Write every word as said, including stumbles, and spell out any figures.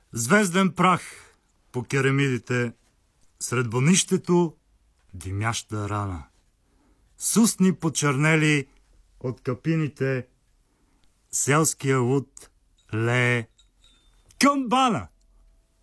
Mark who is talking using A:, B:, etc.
A: Звезден прах по керамидите, сред бонището димяща рана. Сусни почернели от капините, селския луд лее към бана.